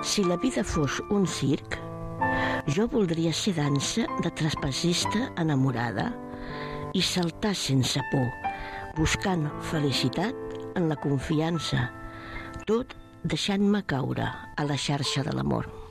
Si la vida fos un circ, jo voldria ser dansa de trapezista enamorada i saltar sense por, buscant felicitat en la confiança, tot deixant-me caure a la xarxa de l'amor.